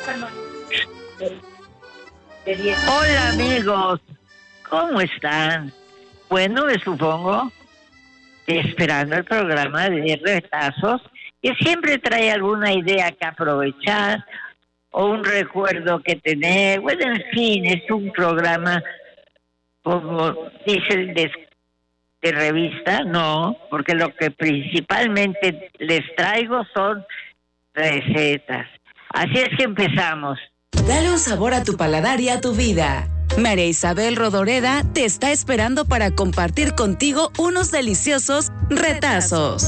Hola amigos, ¿cómo están? Bueno, me supongo esperando el programa de Retazos, que siempre trae alguna idea que aprovechar o un recuerdo que tener. Bueno, en fin, es un programa, como dicen, de revista, no, porque lo que principalmente les traigo son recetas. Así es que empezamos. Dale un sabor a tu paladar y a tu vida. María Isabel Rodoreda te está esperando para compartir contigo unos deliciosos retazos.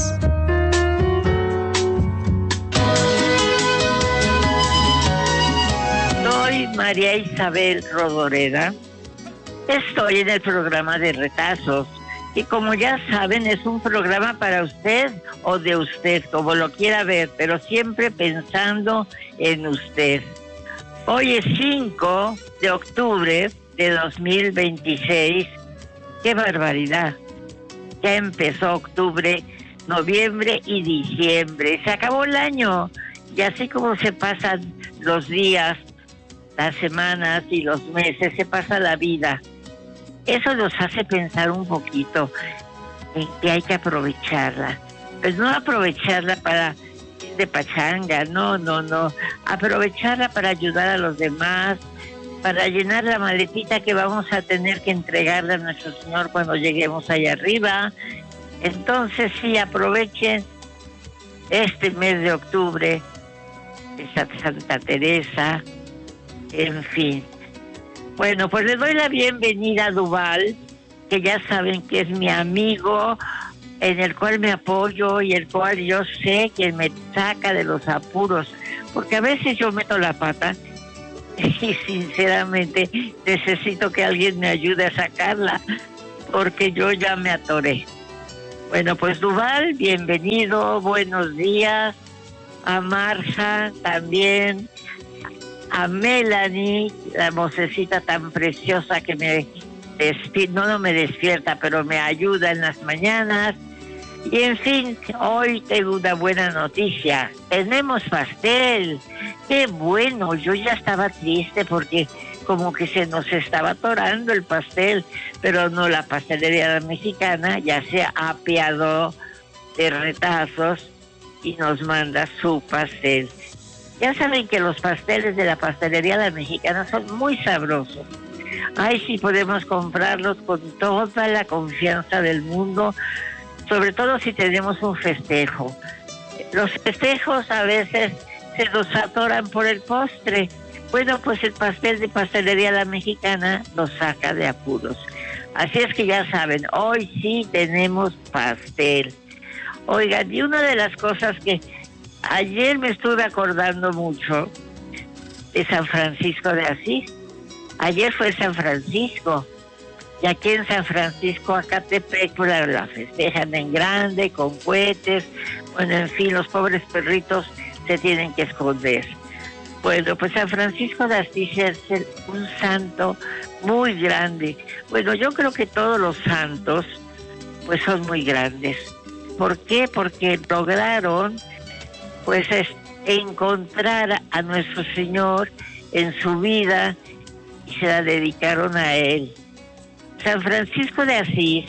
Soy María Isabel Rodoreda. Estoy en el programa de Retazos, y como ya saben, es un programa para usted o de usted, como lo quiera ver, pero siempre pensando en usted. Hoy es 5 de octubre de 2026. ¡Qué barbaridad! Ya empezó octubre, noviembre y diciembre. Se acabó el año. Y así como se pasan los días, las semanas y los meses, se pasa la vida. Eso nos hace pensar un poquito en que hay que aprovecharla. Pues no aprovecharla para ir de pachanga, no. Aprovecharla para ayudar a los demás, para llenar la maletita que vamos a tener que entregarle a nuestro Señor cuando lleguemos allá arriba. Entonces sí, aprovechen este mes de octubre, de Santa Teresa, en fin. Bueno, pues le doy la bienvenida a Duval, que ya saben que es mi amigo, en el cual me apoyo y el cual yo sé que me saca de los apuros, porque a veces yo meto la pata y sinceramente necesito que alguien me ayude a sacarla, porque yo ya me atoré. Bueno, pues Duval, bienvenido, buenos días. A Marja también, a Melanie, la vocecita tan preciosa que me no me despierta, pero me ayuda en las mañanas. Y en fin, hoy tengo una buena noticia. Tenemos pastel. ¡Qué bueno! Yo ya estaba triste porque como que se nos estaba atorando el pastel, pero no, la pastelería mexicana ya se apiadó de Retazos y nos manda su pastel. Ya saben que los pasteles de la pastelería La Mexicana son muy sabrosos. Ay, sí, podemos comprarlos con toda la confianza del mundo, sobre todo si tenemos un festejo. Los festejos a veces se nos atoran por el postre. Bueno, pues el pastel de pastelería La Mexicana nos saca de apuros. Así es que ya saben, hoy sí tenemos pastel. Oigan, y una de las cosas que ayer me estuve acordando mucho de San Francisco de Asís. Ayer fue San Francisco, y aquí en San Francisco, Acatepec, la festejan en grande, con cohetes. Bueno, en fin, los pobres perritos se tienen que esconder. Bueno, pues San Francisco de Asís es un santo muy grande. Bueno, yo creo que todos los santos pues son muy grandes. ¿Por qué? Porque lograron pues encontrar a nuestro Señor en su vida y se la dedicaron a Él. San Francisco de Asís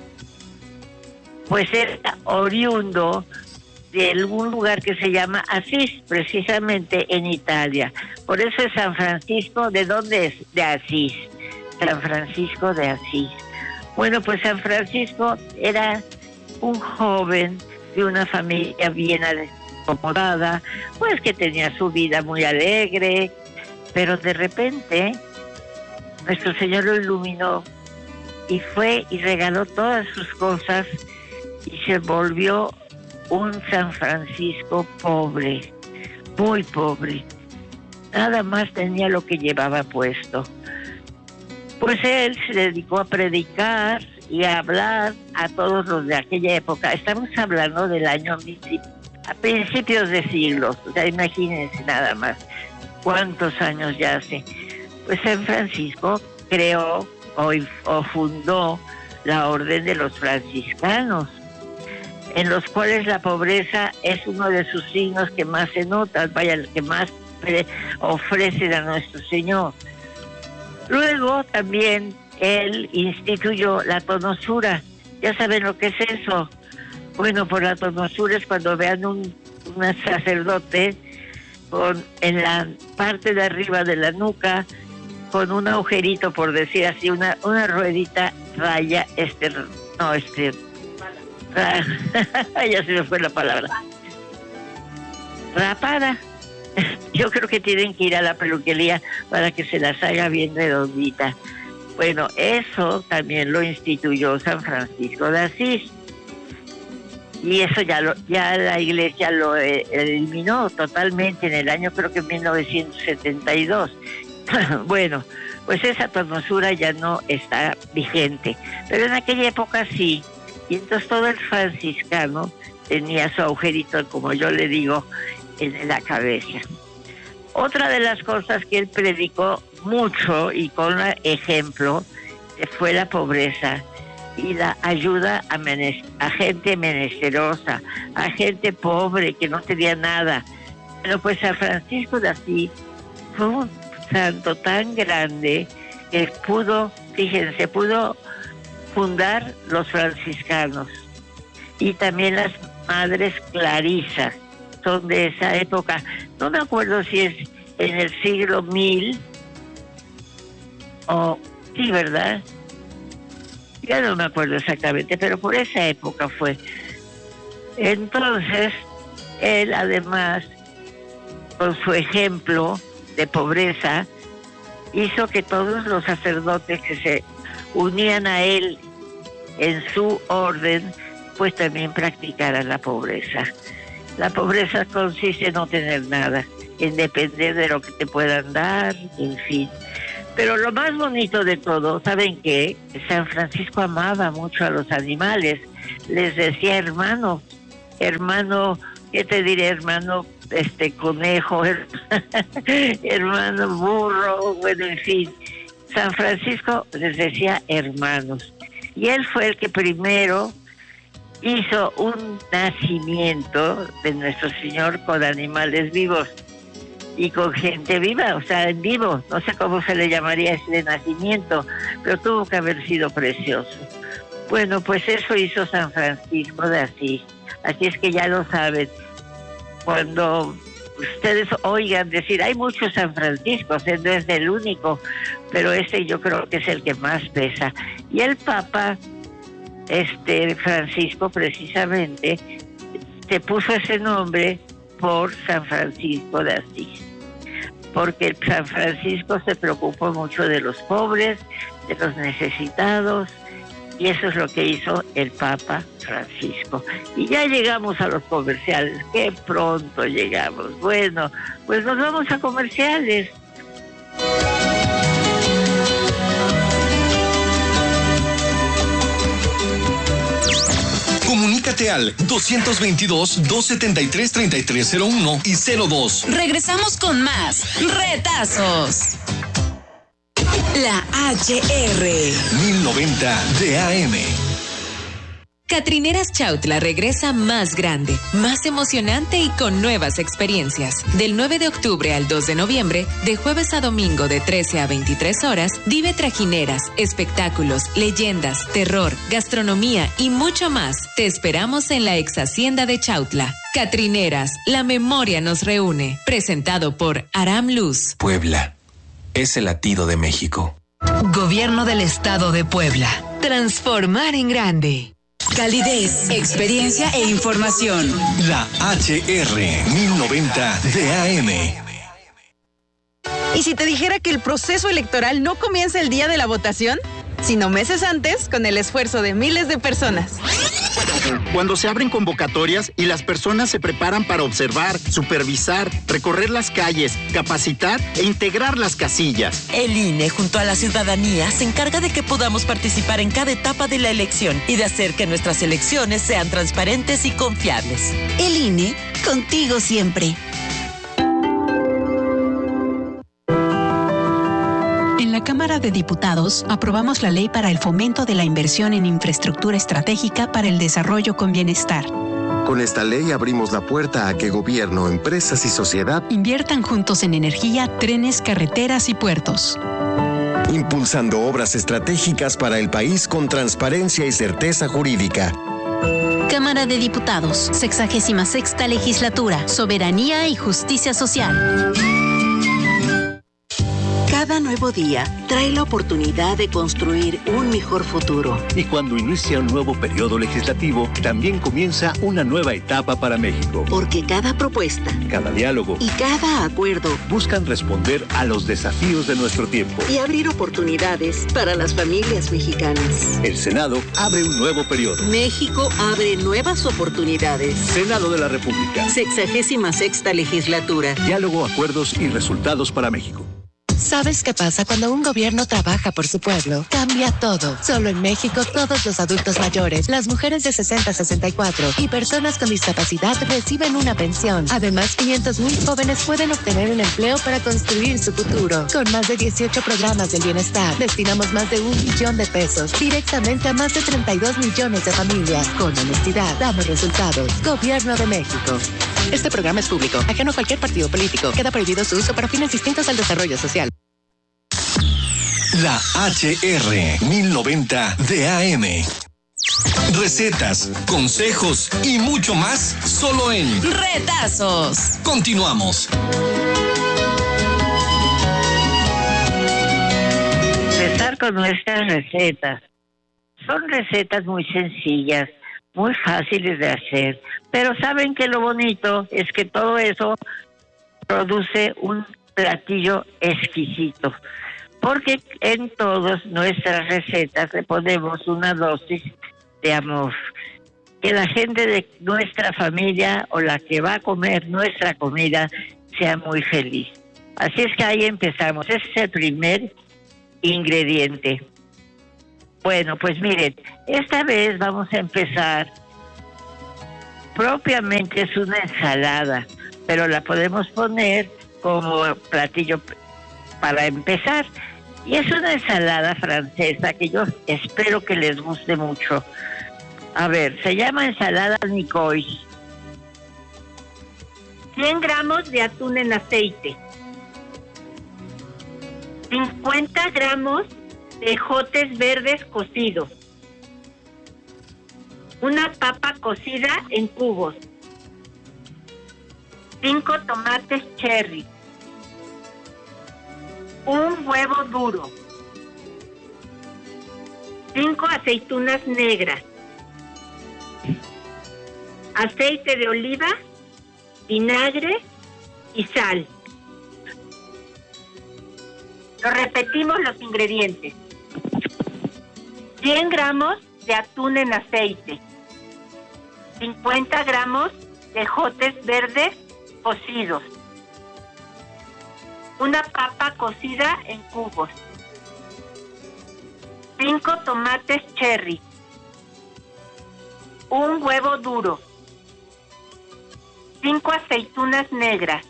pues era oriundo de algún lugar que se llama Asís, precisamente en Italia. Por eso es San Francisco. ¿De dónde es? De Asís. San Francisco de Asís. Bueno, pues San Francisco era un joven de una familia bien acomodada, pues que tenía su vida muy alegre, pero de repente nuestro Señor lo iluminó y fue y regaló todas sus cosas y se volvió un San Francisco pobre, muy pobre. Nada más tenía lo que llevaba puesto. Pues él se dedicó a predicar y a hablar a todos los de aquella época. Estamos hablando del año a principios de siglos. O sea, imagínense nada más cuántos años ya hace. Pues San Francisco creó o fundó la Orden de los Franciscanos, en los cuales la pobreza es uno de sus signos que más se nota, vaya, el que más ofrecen a nuestro Señor. Luego también él instituyó la tonosura. ¿Ya saben lo que es eso? Bueno, por la tonosura es cuando vean un sacerdote en la parte de arriba de la nuca, con un agujerito, por decir así, una ruedita raya, ya se me fue la palabra. Rapada. Yo creo que tienen que ir a la peluquería para que se las haga bien redondita. Bueno, eso también lo instituyó San Francisco de Asís. Y eso ya la iglesia lo eliminó totalmente en el año, creo que 1972. Bueno, pues esa tonosura ya no está vigente, pero en aquella época sí. Y entonces todo el franciscano tenía su agujerito, como yo le digo, en la cabeza. Otra de las cosas que él predicó mucho y con ejemplo fue la pobreza y la ayuda a gente menesterosa, a gente pobre que no tenía nada. Pero pues San Francisco de Asís fue un santo tan grande que pudo fundar los franciscanos. Y también las madres clarisas son de esa época. No me acuerdo si es en el siglo 1000 o... Sí, ¿verdad? Ya no me acuerdo exactamente, pero por esa época fue. Entonces, él además, con su ejemplo de pobreza, hizo que todos los sacerdotes que se unían a él en su orden, pues también practicaran la pobreza. La pobreza consiste en no tener nada, en depender de lo que te puedan dar, en fin. Pero lo más bonito de todo, ¿saben qué? San Francisco amaba mucho a los animales. Les decía hermano, ¿qué te diré, hermano? Conejo, hermano burro, bueno, en fin. San Francisco les decía hermanos. Y él fue el que primero hizo un nacimiento de nuestro Señor con animales vivos y con gente viva, o sea, en vivo. No sé cómo se le llamaría ese nacimiento, pero tuvo que haber sido precioso. Bueno, pues eso hizo San Francisco de Asís. Así es que ya lo saben. Cuando ustedes oigan decir, hay muchos San Franciscos, no es el único, pero yo creo que es el que más pesa. Y el Papa, Francisco, precisamente, se puso ese nombre por San Francisco de Asís, porque San Francisco se preocupó mucho de los pobres, de los necesitados, y eso es lo que hizo el Papa Francisco. Y ya llegamos a los comerciales, qué pronto llegamos. Bueno, pues nos vamos a comerciales. Comunícate al 222-273-3301 y 02. Regresamos con más Retazos. La HR 1090 de AM. Catrineras Chautla regresa más grande, más emocionante y con nuevas experiencias. Del 9 de octubre al 2 de noviembre, de jueves a domingo de 13 a 23 horas, vive trajineras, espectáculos, leyendas, terror, gastronomía y mucho más. Te esperamos en la ex hacienda de Chautla. Catrineras, la memoria nos reúne. Presentado por Aram Luz. Puebla es el latido de México. Gobierno del Estado de Puebla. Transformar en grande. Calidez, experiencia e información. La HR 1090 de AM. ¿Y si te dijera que el proceso electoral no comienza el día de la votación, sino meses antes, con el esfuerzo de miles de personas? Cuando se abren convocatorias y las personas se preparan para observar, supervisar, recorrer las calles, capacitar e integrar las casillas. El INE, junto a la ciudadanía, se encarga de que podamos participar en cada etapa de la elección y de hacer que nuestras elecciones sean transparentes y confiables. El INE, contigo siempre. En la Cámara de Diputados aprobamos la Ley para el Fomento de la Inversión en Infraestructura Estratégica para el Desarrollo con Bienestar. Con esta ley abrimos la puerta a que gobierno, empresas y sociedad inviertan juntos en energía, trenes, carreteras y puertos. Impulsando obras estratégicas para el país con transparencia y certeza jurídica. Cámara de Diputados, 66ª Legislatura, Soberanía y Justicia Social. Cada nuevo día trae la oportunidad de construir un mejor futuro. Y cuando inicia un nuevo periodo legislativo, también comienza una nueva etapa para México. Porque cada propuesta, cada diálogo y cada acuerdo buscan responder a los desafíos de nuestro tiempo y abrir oportunidades para las familias mexicanas. El Senado abre un nuevo periodo. México abre nuevas oportunidades. Senado de la República. 66ª Legislatura. Diálogo, acuerdos y resultados para México. ¿Sabes qué pasa cuando un gobierno trabaja por su pueblo? Cambia todo. Solo en México, todos los adultos mayores, las mujeres de 60 a 64 y personas con discapacidad reciben una pensión. Además, 500,000 jóvenes pueden obtener un empleo para construir su futuro. Con más de 18 programas del bienestar, destinamos más de 1 billón de pesos directamente a más de 32 millones de familias. Con honestidad, damos resultados. Gobierno de México. Este programa es público, ajeno a cualquier partido político. Queda prohibido su uso para fines distintos al desarrollo social. La HR 1090 de AM. Recetas, consejos y mucho más solo en Retazos. Continuamos. Empezar con nuestras recetas. Son recetas muy sencillas, muy fáciles de hacer, pero saben que lo bonito es que todo eso produce un platillo exquisito, porque en todas nuestras recetas le ponemos una dosis de amor, que la gente de nuestra familia o la que va a comer nuestra comida sea muy feliz. Así es que ahí empezamos, ese es el primer ingrediente. Bueno, pues miren, esta vez vamos a empezar, propiamente es una ensalada, pero la podemos poner como platillo para empezar. Y es una ensalada francesa que yo espero que les guste mucho. A ver, se llama ensalada Nicoy. 100 gramos de atún en aceite. 50 gramos de ejotes verdes cocidos. Una papa cocida en cubos. 5 tomates cherry. Un huevo duro. 5 aceitunas negras. Aceite de oliva, vinagre y sal. Lo repetimos los ingredientes. 100 gramos de atún en aceite. 50 gramos de ejotes verdes cocidos. Una papa cocida en cubos. 5 tomates cherry. Un huevo duro. 5 aceitunas negras.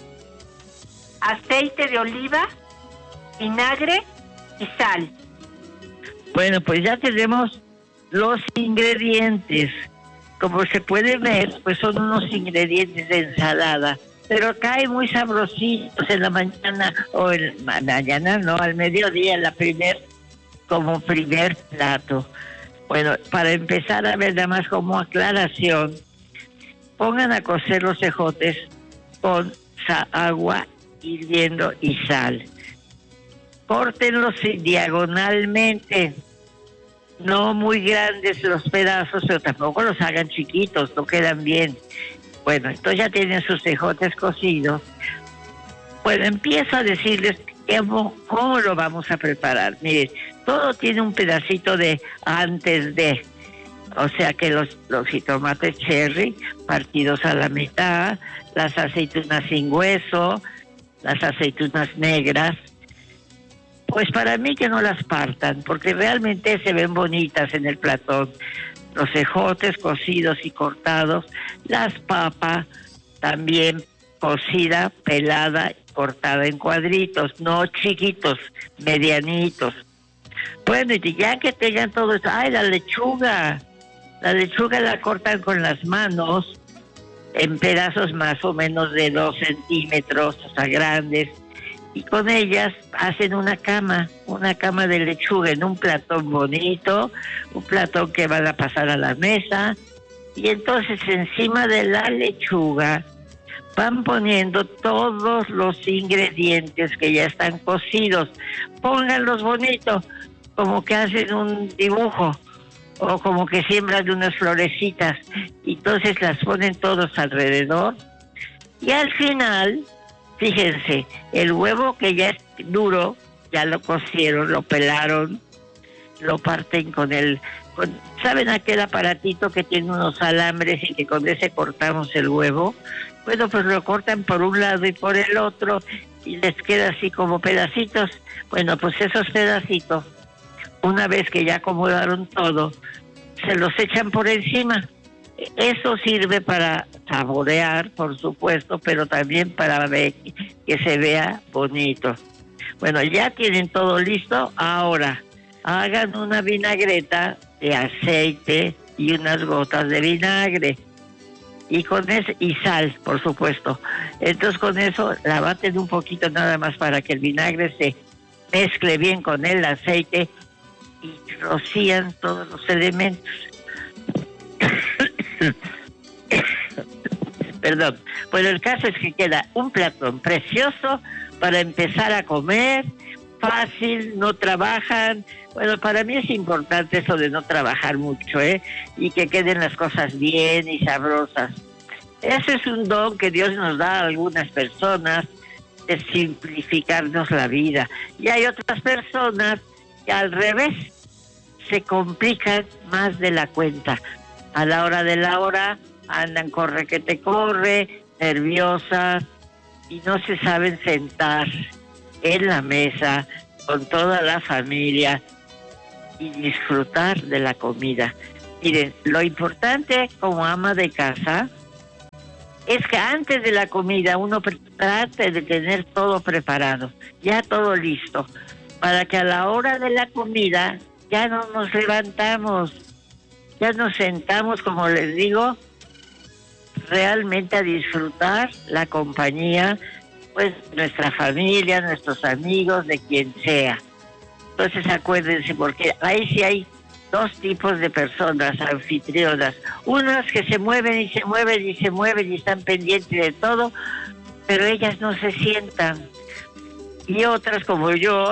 Aceite de oliva, vinagre y sal. Bueno, pues ya tenemos los ingredientes. Como se puede ver, pues son unos ingredientes de ensalada, pero caen muy sabrositos en la mañana, o en mañana no, al mediodía, como primer plato. Bueno, para empezar, a ver, nada más como aclaración, pongan a cocer los ejotes con agua hirviendo y sal. Córtenlos diagonalmente, no muy grandes los pedazos, pero tampoco los hagan chiquitos, no quedan bien. Bueno, entonces ya tienen sus ejotes cocidos. Bueno, empiezo a decirles cómo lo vamos a preparar. Miren, todo tiene un pedacito de antes de, o sea que los jitomates cherry partidos a la mitad, las aceitunas sin hueso, las aceitunas negras, pues para mí que no las partan, porque realmente se ven bonitas en el platón. Los ejotes cocidos y cortados, las papas también cocida, pelada y cortada en cuadritos, no chiquitos, medianitos. Bueno, y ya que tengan todo eso, ¡ay, la lechuga! La lechuga la cortan con las manos en pedazos más o menos de 2 centímetros, o sea, grandes, y con ellas hacen una cama de lechuga en un platón bonito, un platón que van a pasar a la mesa, y entonces encima de la lechuga van poniendo todos los ingredientes que ya están cocidos. Pónganlos bonitos, como que hacen un dibujo, o como que siembran unas florecitas, y entonces las ponen todos alrededor, y al final, fíjense, el huevo que ya es duro, ya lo cocieron, lo pelaron, lo parten ¿saben aquel aparatito que tiene unos alambres y que con ese cortamos el huevo? Bueno, pues lo cortan por un lado y por el otro, y les queda así como pedacitos. Bueno, pues esos pedacitos, una vez que ya acomodaron todo, se los echan por encima. Eso sirve para saborear, por supuesto, pero también para ver que se vea bonito. Bueno, ya tienen todo listo. Ahora, hagan una vinagreta de aceite y unas gotas de vinagre. Y con eso, y sal, por supuesto. Entonces con eso la baten un poquito nada más para que el vinagre se mezcle bien con el aceite, y rocían todos los elementos. Perdón. Bueno, el caso es que queda un platón precioso para empezar a comer, fácil, no trabajan. Bueno, para mí es importante eso de no trabajar mucho, y que queden las cosas bien y sabrosas. Ese es un don que Dios nos da a algunas personas, de simplificarnos la vida. Y hay otras personas que al revés se complican más de la cuenta. A la hora de la hora andan corre que te corre, nerviosas, y no se saben sentar en la mesa con toda la familia y disfrutar de la comida. Miren, lo importante como ama de casa es que antes de la comida uno trate de tener todo preparado, ya todo listo, para que a la hora de la comida ya no nos levantamos, ya nos sentamos, como les digo, realmente a disfrutar la compañía, pues nuestra familia, nuestros amigos, de quien sea. Entonces acuérdense, porque ahí sí hay 2 tipos de personas anfitrionas, unas que se mueven y se mueven y se mueven y están pendientes de todo, pero ellas no se sientan, y otras como yo,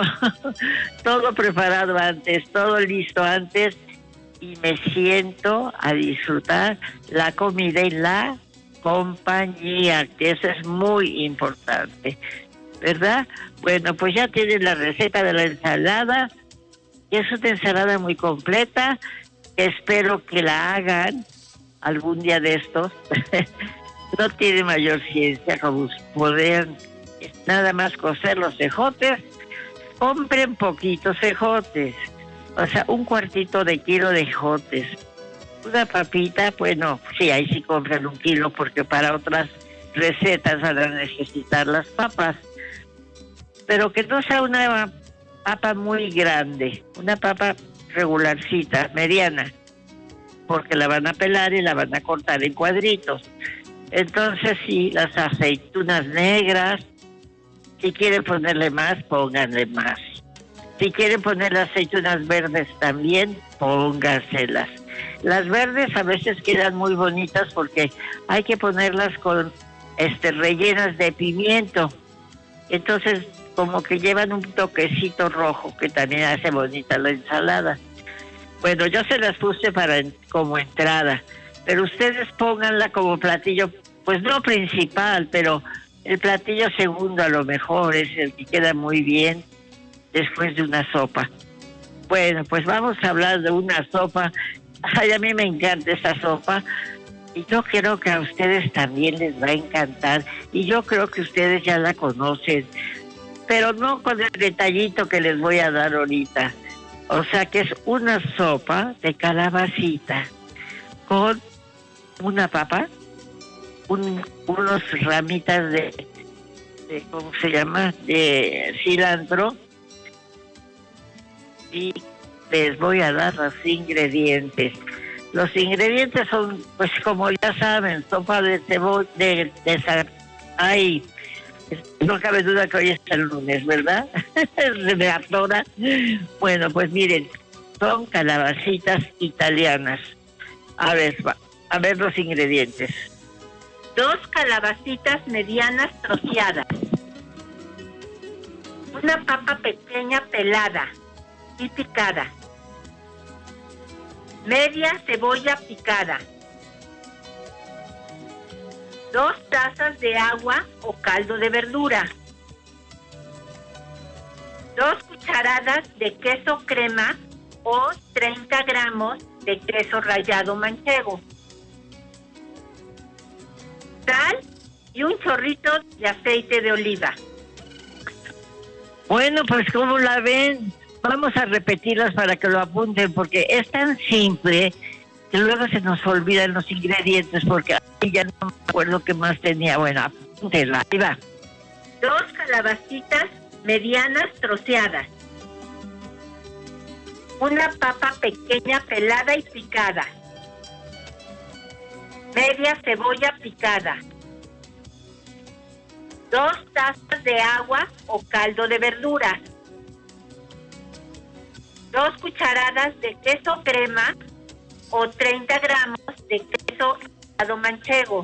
todo preparado antes, todo listo antes, y me siento a disfrutar la comida y la compañía, que eso es muy importante, ¿verdad? Bueno, pues ya tienen la receta de la ensalada, y es una ensalada muy completa. Espero que la hagan algún día de estos. No tiene mayor ciencia, como poder nada más cocer los ejotes. Compren poquitos ejotes, o sea, 1/4 de kilo de ejotes. Una papita, bueno, sí, ahí sí compran 1 kilo, porque para otras recetas van a necesitar las papas. Pero que no sea una papa muy grande, una papa regularcita, mediana, porque la van a pelar y la van a cortar en cuadritos. Entonces sí, las aceitunas negras, si quieren ponerle más, pónganle más. Si quieren ponerle aceitunas verdes también, pónganselas. Las verdes a veces quedan muy bonitas porque hay que ponerlas con rellenas de pimiento. Entonces como que llevan un toquecito rojo que también hace bonita la ensalada. Bueno, yo se las puse como entrada, pero ustedes pónganla como platillo, pues no principal, pero el platillo segundo a lo mejor es el que queda muy bien después de una sopa. Bueno, pues vamos a hablar de una sopa. Ay, a mí me encanta esa sopa, y yo creo que a ustedes también les va a encantar, y yo creo que ustedes ya la conocen, pero no con el detallito que les voy a dar ahorita. O sea, que es una sopa de calabacita con una papa, unos ramitas de ¿cómo se llama?, de cilantro, y les voy a dar los ingredientes. Los ingredientes son, pues como ya saben, sopa de cebolla, ay, no cabe duda que hoy es el lunes, ¿verdad? Se me atora. Bueno, pues miren, son calabacitas italianas. A ver los ingredientes. 2 calabacitas medianas troceadas. Una papa pequeña pelada y picada. Media cebolla picada. 2 tazas de agua o caldo de verdura. 2 cucharadas de queso crema o 30 gramos de queso rallado manchego. Sal y un chorrito de aceite de oliva. Bueno, pues ¿cómo la ven? Vamos a repetirlas para que lo apunten, porque es tan simple que luego se nos olvidan los ingredientes, porque ya no me acuerdo qué más tenía. Bueno, apúntenla. Ahí va. 2 calabacitas medianas troceadas. Una papa pequeña pelada y picada. Media cebolla picada. 2 tazas de agua o caldo de verduras. 2 cucharadas de queso crema o 30 gramos de queso rallado manchego.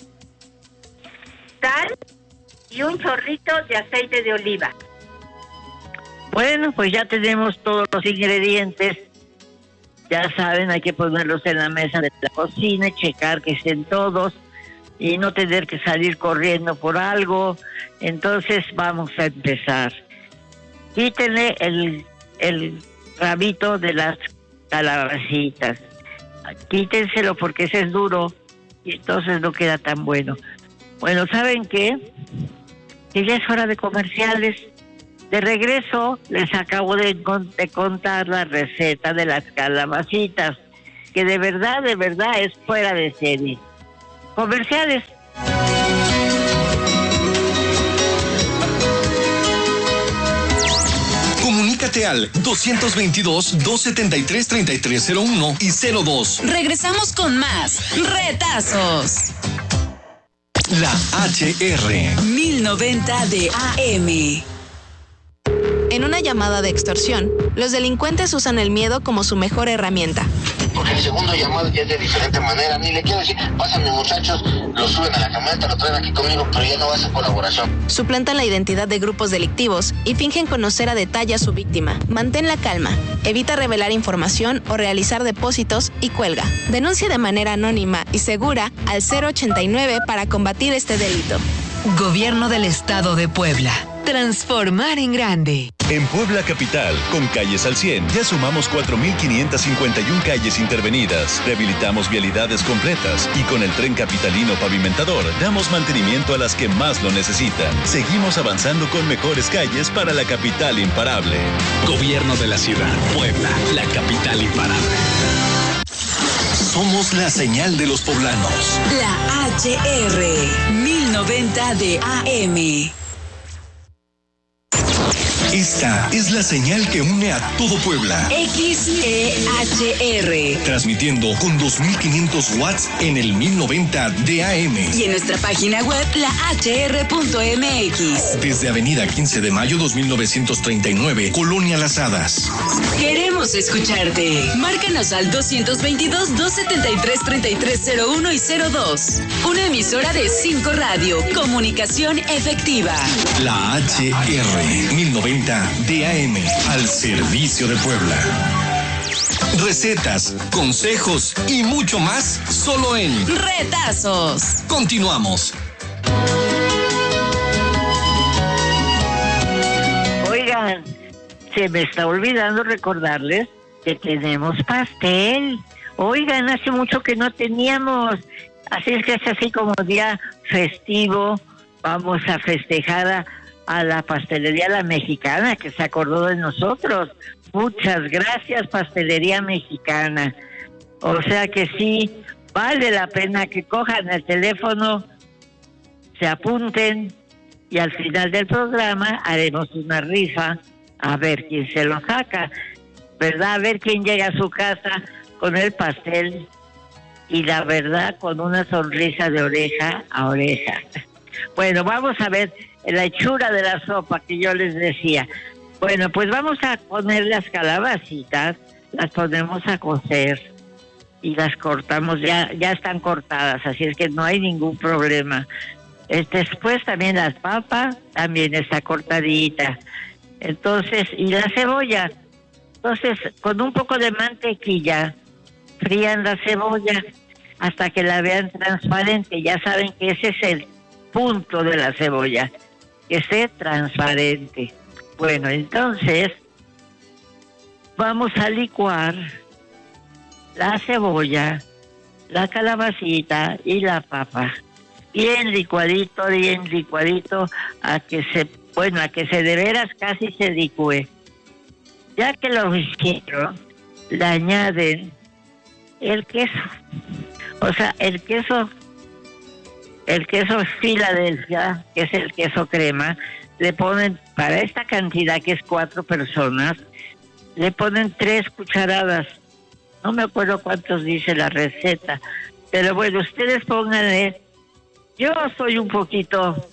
Sal y un chorrito de aceite de oliva. Bueno, pues ya tenemos todos los ingredientes. Ya saben, hay que ponerlos en la mesa de la cocina, checar que estén todos y no tener que salir corriendo por algo. Entonces vamos a empezar. Quítenle el rabito de las calabacitas. Quítenselo porque ese es duro y entonces no queda tan bueno. Bueno, ¿saben qué? Que ya es hora de comerciales. De regreso les acabo de contar la receta de las calabacitas, que de verdad es fuera de serie. Comerciales. Comunícate al 222-273-3301 y 02. Regresamos con más Retazos. La HR 1090 de AM. En una llamada de extorsión, los delincuentes usan el miedo como su mejor herramienta. Porque el segundo llamado ya es de diferente manera. Ni le quiero decir, pásame muchachos, lo suben a la camioneta, lo traen aquí conmigo, pero ya no va a ser colaboración. Suplantan la identidad de grupos delictivos y fingen conocer a detalle a su víctima. Mantén la calma, evita revelar información o realizar depósitos y cuelga. Denuncia de manera anónima y segura al 089 para combatir este delito. Gobierno del Estado de Puebla. Transformar en grande. En Puebla Capital, con calles al 100, ya sumamos 4.551 calles intervenidas, rehabilitamos vialidades completas y con el tren capitalino pavimentador damos mantenimiento a las que más lo necesitan. Seguimos avanzando con mejores calles para la capital imparable. Gobierno de la ciudad, Puebla, la capital imparable. Somos la señal de los poblanos. La HR 1090 de AM. Esta es la señal que une a todo Puebla. XEHR. Transmitiendo con 2.500 watts en el 1090 de AM. Y en nuestra página web, lahr.mx. Desde Avenida 15 de Mayo 2939, Colonia Las Hadas. Queremos escucharte. Márcanos al 222-273-3301 y 02. Una emisora de 5 Radio. Comunicación efectiva. La HR 1090 DAM, al servicio de Puebla. Recetas, consejos y mucho más solo en Retazos. Continuamos. Oigan, se me está olvidando recordarles que tenemos pastel. Oigan, hace mucho que no teníamos. Así es que es así como día festivo. Vamos a festejar a la Pastelería La Mexicana, que se acordó de nosotros. Muchas gracias, Pastelería Mexicana. O sea que sí, vale la pena que cojan el teléfono, se apunten y al final del programa haremos una rifa a ver quién se lo saca, ¿verdad? A ver quién llega a su casa con el pastel y la verdad con una sonrisa de oreja a oreja. Bueno, vamos a ver la hechura de la sopa que yo les decía. Bueno, pues vamos a poner las calabacitas, las ponemos a cocer y las cortamos, ya están cortadas, así es que no hay ningún problema. Después también las papas, también está cortadita. Entonces, y la cebolla. Entonces, con un poco de mantequilla, frían la cebolla hasta que la vean transparente. Ya saben que ese es el punto de la cebolla, que esté transparente. Bueno, entonces, vamos a licuar la cebolla, la calabacita y la papa. Bien licuadito, a que se de veras casi se licúe. Ya que lo hicieron, le añaden el queso. O sea, el queso Filadelfia, que es el queso crema, le ponen, para esta cantidad que es 4 personas, le ponen 3 cucharadas. No me acuerdo cuántos dice la receta, pero bueno, ustedes pónganle. Yo soy un poquito,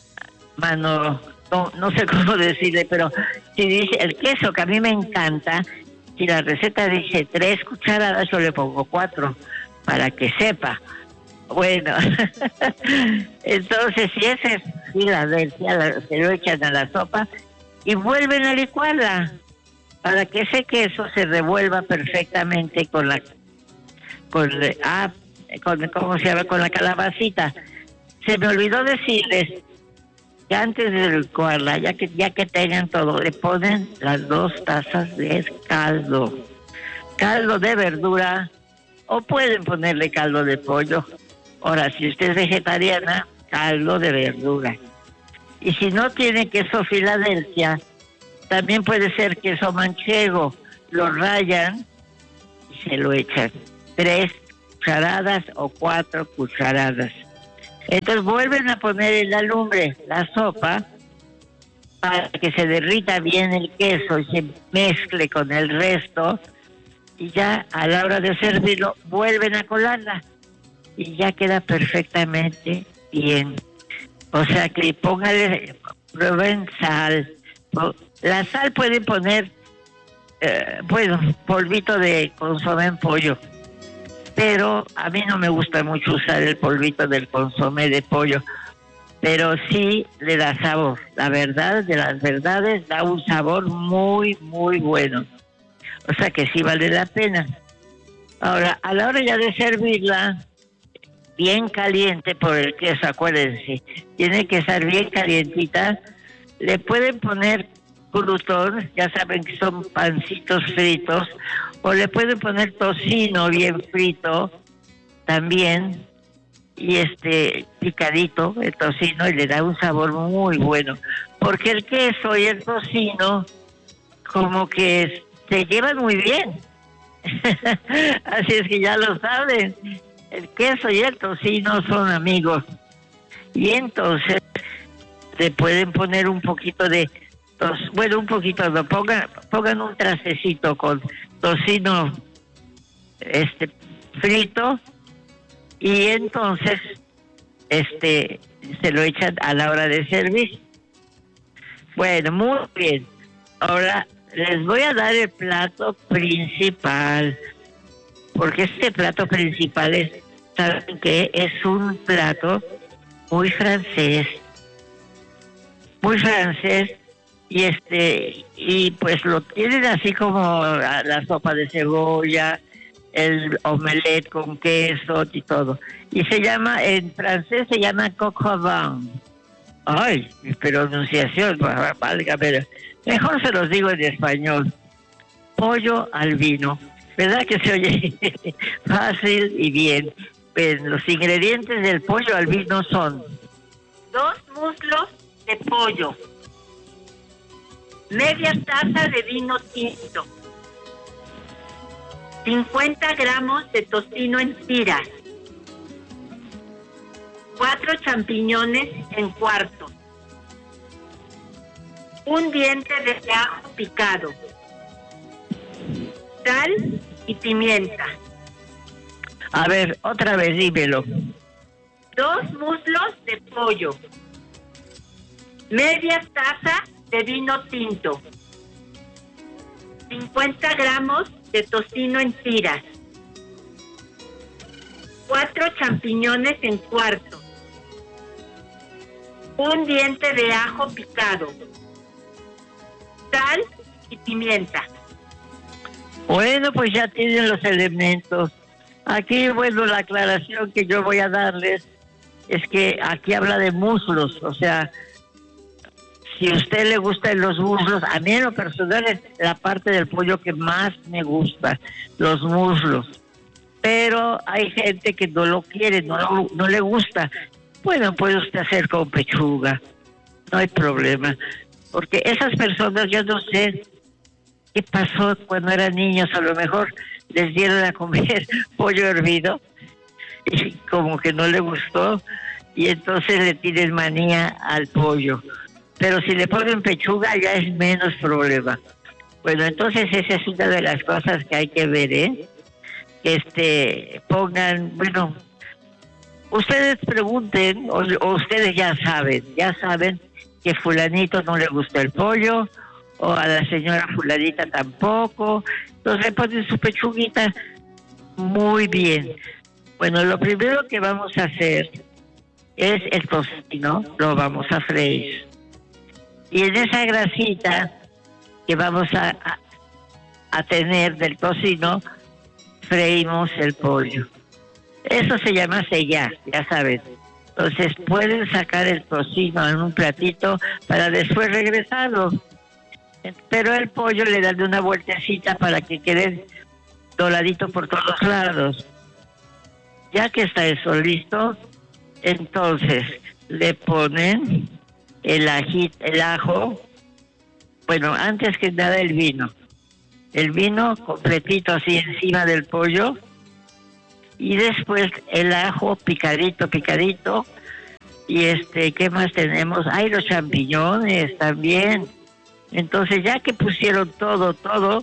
no sé cómo decirle, pero si dice el queso, que a mí me encanta, si la receta dice 3 cucharadas, yo le pongo 4, para que sepa. Bueno, entonces si ese es Filadelfia, se lo echan a la sopa y vuelven a licuarla para que ese queso se revuelva perfectamente con la calabacita. Se me olvidó decirles que antes de licuarla, ya que tengan todo, le ponen las 2 tazas de caldo de verdura, o pueden ponerle caldo de pollo. Ahora, si usted es vegetariana, caldo de verdura. Y si no tiene queso Filadelfia, también puede ser queso manchego. Lo rayan y se lo echan 3 cucharadas o 4 cucharadas. Entonces vuelven a poner en la lumbre la sopa para que se derrita bien el queso y se mezcle con el resto, y ya a la hora de servirlo vuelven a colarla y ya queda perfectamente bien. O sea que prueben sal. La sal pueden poner, polvito de consomé en pollo, pero a mí no me gusta mucho usar el polvito del consomé de pollo, pero sí le da sabor. La verdad de las verdades, da un sabor muy, muy bueno. O sea que sí vale la pena. Ahora, a la hora ya de servirla, bien caliente por el queso, acuérdense, tiene que estar bien calientita. Le pueden poner crutón, ya saben que son pancitos fritos, o le pueden poner tocino bien frito también, y picadito el tocino, y le da un sabor muy bueno, porque el queso y el tocino como que se llevan muy bien. Así es que ya lo saben, el queso y el tocino son amigos. Y entonces le pueden poner un poquito de pongan un trastecito con tocino frito, y entonces se lo echan a la hora de servir. Bueno, muy bien. Ahora les voy a dar el plato principal, porque este plato principal saben que es un plato muy francés, y pues lo tienen así como la sopa de cebolla, el omelette con queso y todo. Y en francés se llama coq au vin. Ay, mi pronunciación, valga, pero mejor se los digo en español. Pollo al vino. ¿Verdad que se oye fácil y bien? Pues los ingredientes del pollo al vino son 2 muslos de pollo, media taza de vino tinto, 50 gramos de tocino en tiras, 4 champiñones en cuartos, un diente de ajo picado, sal y pimienta, A ver, otra vez, dímelo. 2 muslos de pollo, media taza de vino tinto, 50 gramos de tocino en tiras, 4 champiñones en cuarto, un diente de ajo picado, sal y pimienta. Bueno, pues ya tienen los elementos. Aquí, bueno, la aclaración que yo voy a darles es que aquí habla de muslos, o sea, si a usted le gustan los muslos, a mí en lo personal es la parte del pollo que más me gusta, los muslos. Pero hay gente que no lo quiere, no le gusta. Bueno, puede usted hacer con pechuga, no hay problema. Porque esas personas, yo no sé qué pasó cuando eran niños, a lo mejor les dieron a comer pollo hervido y como que no le gustó y entonces le tienen manía al pollo. Pero si le ponen pechuga ya es menos problema. Bueno, entonces esa es una de las cosas que hay que ver, ¿eh? Pongan, bueno, ustedes pregunten o ustedes ya saben que fulanito no le gusta el pollo o a la señora fulanita tampoco, entonces ponen su pechuguita. Muy bien. Bueno, lo primero que vamos a hacer es el tocino, lo vamos a freír. Y en esa grasita que vamos a tener del tocino, freímos el pollo. Eso se llama sellar, ya saben. Entonces pueden sacar el tocino en un platito para después regresarlo. Pero el pollo le dan una vueltecita para que quede doradito por todos lados. Ya que está eso listo, entonces le ponen el ajo, bueno, antes que nada el vino completito así encima del pollo, y después el ajo picadito, y ¿qué más tenemos? Hay los champiñones también. Entonces ya que pusieron todo,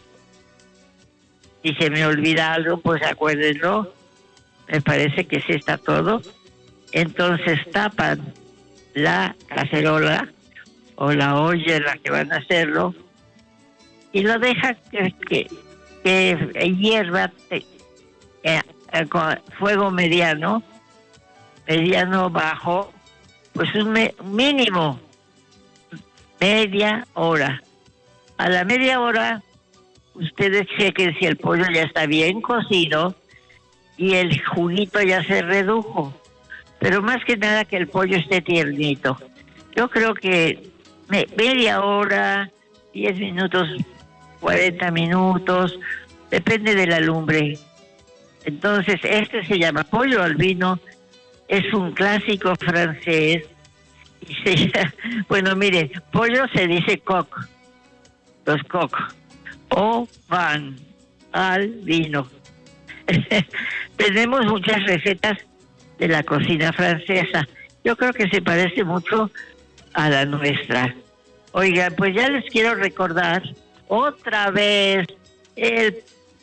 si se me olvida algo, pues acuérdenlo, me parece que sí está todo. Entonces tapan la cacerola o la olla en la que van a hacerlo y lo dejan que hierva con fuego mediano bajo, pues un mínimo media hora. A la media hora ustedes chequen si el pollo ya está bien cocido y el juguito ya se redujo, pero más que nada que el pollo esté tiernito. Yo creo que media hora, 10 minutos, 40 minutos, depende de la lumbre. Entonces se llama pollo al vino, es un clásico francés. Bueno, mire, pollo se dice coq, los coq, o van al vino. Tenemos muchas recetas de la cocina francesa. Yo creo que se parece mucho a la nuestra. Oigan, pues ya les quiero recordar otra vez el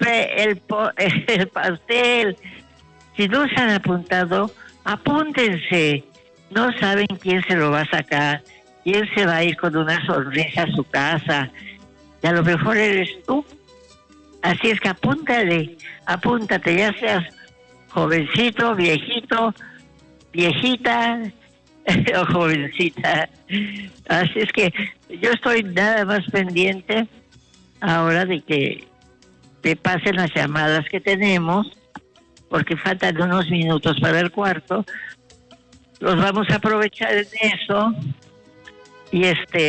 pastel. Si no se han apuntado, apúntense. No saben quién se lo va a sacar, quién se va a ir con una sonrisa a su casa. Y a lo mejor eres tú. Así es que apúntate, ya seas jovencito, viejito, viejita o jovencita. Así es que yo estoy nada más pendiente ahora de que te pasen las llamadas que tenemos, porque faltan unos minutos para el cuarto. Los vamos a aprovechar en eso. Y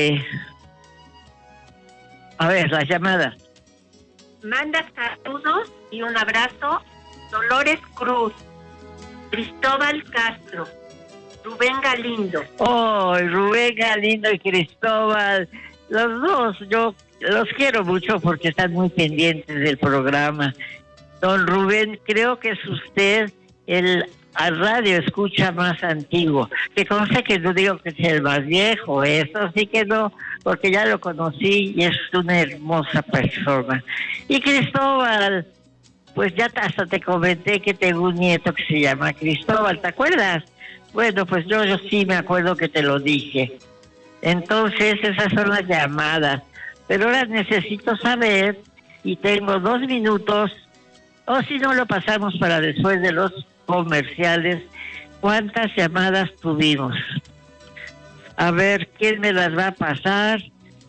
a ver, las llamadas. Manda saludos y un abrazo. Dolores Cruz, Cristóbal Castro, Rubén Galindo. Oh, Rubén Galindo y Cristóbal, los dos, yo los quiero mucho porque están muy pendientes del programa. Don Rubén, creo que es usted el radio escucha más antiguo. Que conste que no digo que sea el más viejo, eso sí que no, porque ya lo conocí y es una hermosa persona. Y Cristóbal, pues ya hasta te comenté que tengo un nieto que se llama Cristóbal, ¿te acuerdas? Bueno, pues yo sí me acuerdo que te lo dije. Entonces, esas son las llamadas. Pero ahora necesito saber, y tengo 2 minutos, o si no lo pasamos para después de los comerciales, ¿cuántas llamadas tuvimos? A ver, ¿quién me las va a pasar?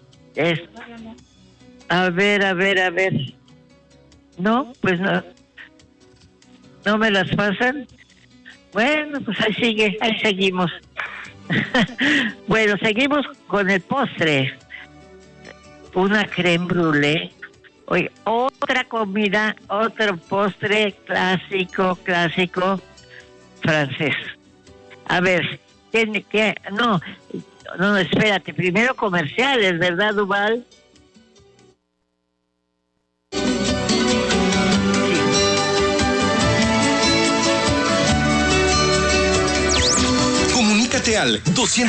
A ver. No, pues no. ¿No me las pasan? Bueno, pues ahí seguimos. Bueno, seguimos con el postre. Una crème brûlée. Oye, otra comida, otro postre clásico francés. A ver, ¿qué? No, espérate, primero comerciales, ¿verdad, Duval? Comunícate al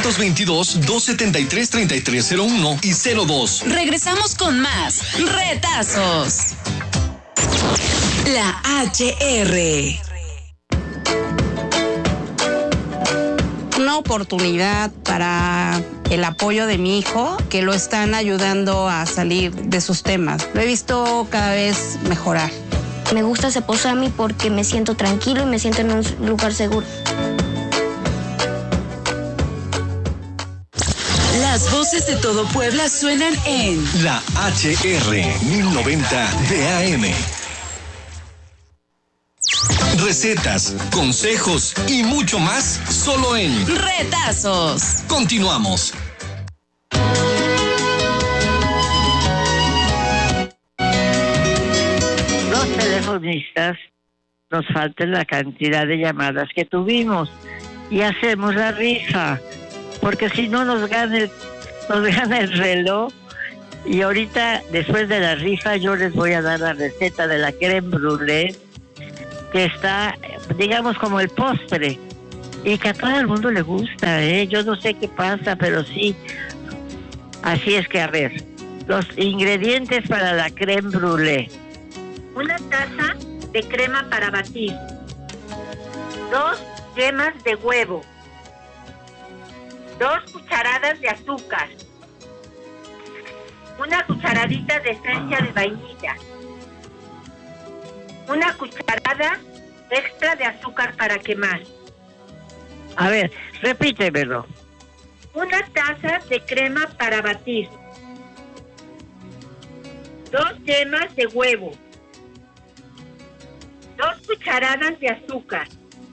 222-273-3301 y 02. Regresamos con más retazos. La HR. Una oportunidad para el apoyo de mi hijo, que lo están ayudando a salir de sus temas. Lo he visto cada vez mejorar. Me gusta Ceposami porque me siento tranquilo y me siento en un lugar seguro. Las voces de todo Puebla suenan en La HR 1090 DAM. Recetas, consejos y mucho más solo en Retazos. Continuamos. Los telefonistas nos falta la cantidad de llamadas que tuvimos y hacemos la rifa, porque si no nos gana el reloj. Y ahorita, después de la rifa, yo les voy a dar la receta de la crème brûlée, que está, digamos, como el postre, y que a todo el mundo le gusta, ¿eh? Yo no sé qué pasa, pero sí. Así es que, a ver, los ingredientes para la crème brûlée. 1 taza de crema para batir, 2 yemas de huevo, 2 cucharadas de azúcar, 1 cucharadita de esencia de vainilla, 1 cucharada extra de azúcar para quemar. A ver, repítemelo. 1 taza de crema para batir, 2 yemas de huevo, 2 cucharadas de azúcar,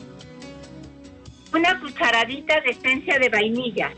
1 cucharadita de esencia de vainilla,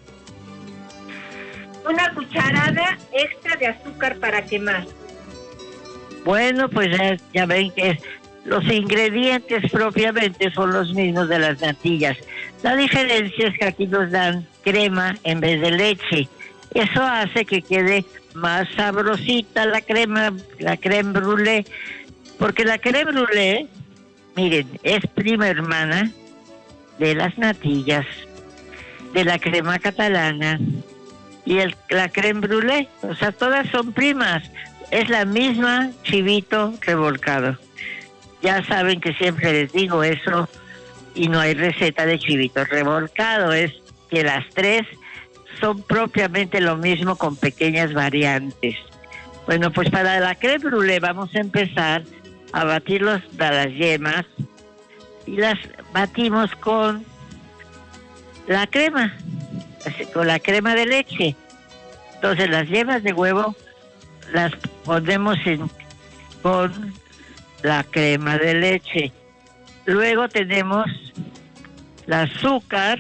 1 cucharada extra de azúcar para quemar. Bueno, pues ya ven que los ingredientes propiamente son los mismos de las natillas. La diferencia es que aquí nos dan crema en vez de leche. Eso hace que quede más sabrosita la crème brûlée, porque la crème brûlée, miren, es prima hermana de las natillas, de la crema catalana y la crème brûlée. O sea, todas son primas. Es la misma chivito revolcado. Ya saben que siempre les digo eso, y no hay receta de chivito revolcado. Es que las 3 son propiamente lo mismo con pequeñas variantes. Bueno, pues para la crème brûlée vamos a empezar a batir las yemas, y las batimos con la crema, con la crema de leche. Entonces las yemas de huevo las ponemos con la crema de leche. Luego tenemos el azúcar,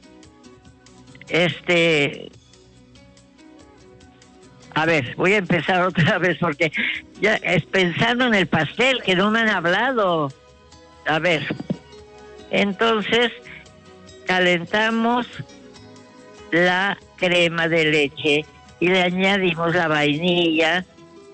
a ver, voy a empezar otra vez porque ya es pensando en el pastel que no me han hablado. A ver, entonces calentamos la crema de leche y le añadimos la vainilla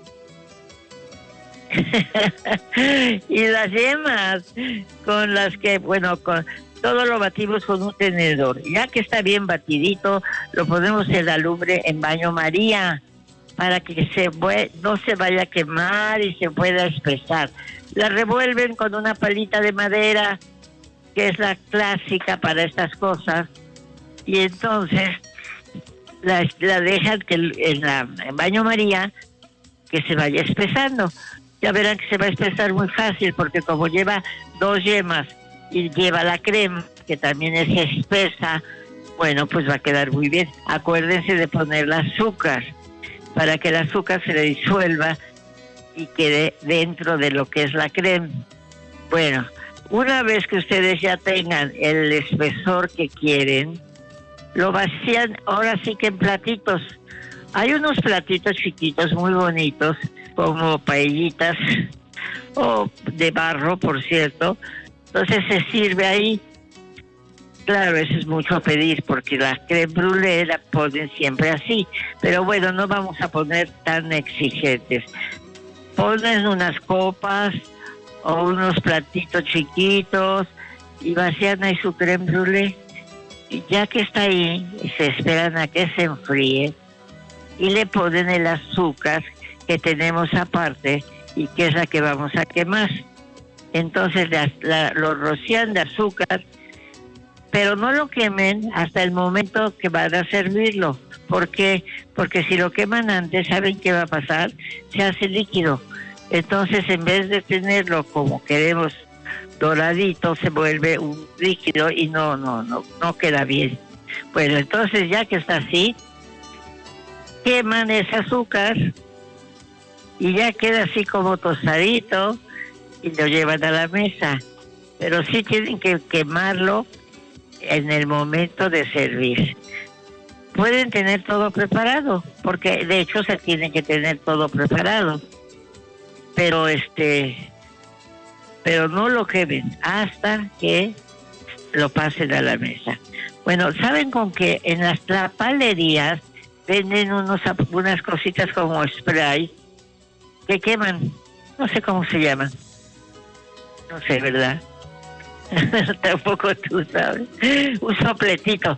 y las yemas, con las que, con todo lo batimos con un tenedor. Ya que está bien batidito, lo ponemos en la lumbre en baño María. para que no se vaya a quemar y se pueda espesar. La revuelven con una palita de madera, que es la clásica para estas cosas, y entonces la dejan en baño María, que se vaya espesando. Ya verán que se va a espesar muy fácil, porque como lleva 2 yemas y lleva la crema, que también es espesa, bueno, pues va a quedar muy bien. Acuérdense de poner el azúcar, para que el azúcar se le disuelva y quede dentro de lo que es la crema. Bueno, una vez que ustedes ya tengan el espesor que quieren, lo vacían ahora sí que en platitos. Hay unos platitos chiquitos muy bonitos, como paellitas, o de barro, por cierto. Entonces se sirve ahí. Claro, eso es mucho a pedir, porque la crème brûlée la ponen siempre así. Pero bueno, no vamos a poner tan exigentes. Ponen unas copas o unos platitos chiquitos y vacían ahí su crème brûlée. Y ya que está ahí, se esperan a que se enfríe y le ponen el azúcar que tenemos aparte y que es la que vamos a quemar. Entonces lo rocian de azúcar, pero no lo quemen hasta el momento que van a servirlo. ¿Por qué? Porque si lo queman antes, ¿saben qué va a pasar? Se hace líquido. Entonces, en vez de tenerlo como queremos doradito, se vuelve un líquido y no queda bien. Bueno, entonces ya que está así, queman ese azúcar y ya queda así como tostadito y lo llevan a la mesa. Pero sí tienen que quemarlo en el momento de servir. Pueden tener todo preparado, porque de hecho se tiene que tener todo preparado. Pero no lo quemen hasta que lo pasen a la mesa. Bueno, ¿saben con que en las palerías venden unas cositas como spray que queman? No sé cómo se llaman. No sé, ¿verdad? Tampoco tú sabes. Un sopletito.